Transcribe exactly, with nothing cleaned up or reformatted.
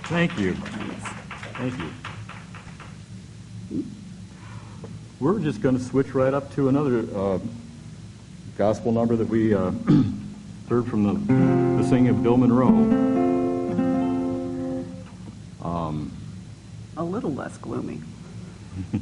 Thank you. Thank you. We're just going to switch right up to another uh, gospel number that we uh, heard from the, the singing of Bill Monroe. Um, A little less gloomy.